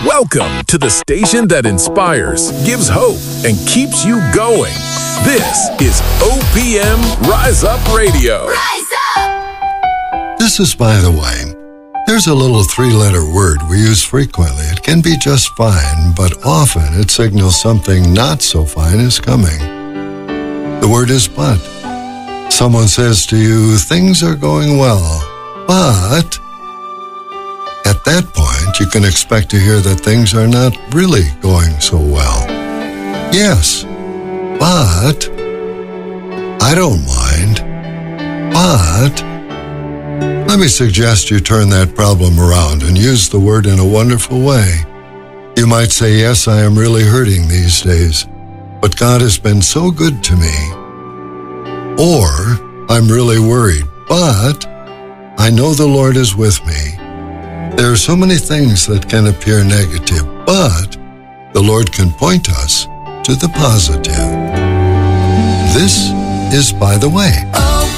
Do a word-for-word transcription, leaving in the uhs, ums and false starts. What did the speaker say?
Welcome to the station that inspires, gives hope, and keeps you going. This is O P M Rise Up Radio. Rise up! This is By the Way. There's a little three-letter word we use frequently. It can be just fine, but often it signals something not so fine is coming. The word is but. Someone says to you, things are going well, but at that point, you can expect to hear that things are not really going so well. Yes, but I don't mind. But let me suggest you turn that problem around and use the word in a wonderful way. You might say, yes, I am really hurting these days, but God has been so good to me. Or, I'm really worried, but I know the Lord is with me. There are so many things that can appear negative, but the Lord can point us to the positive. This is By the Way. O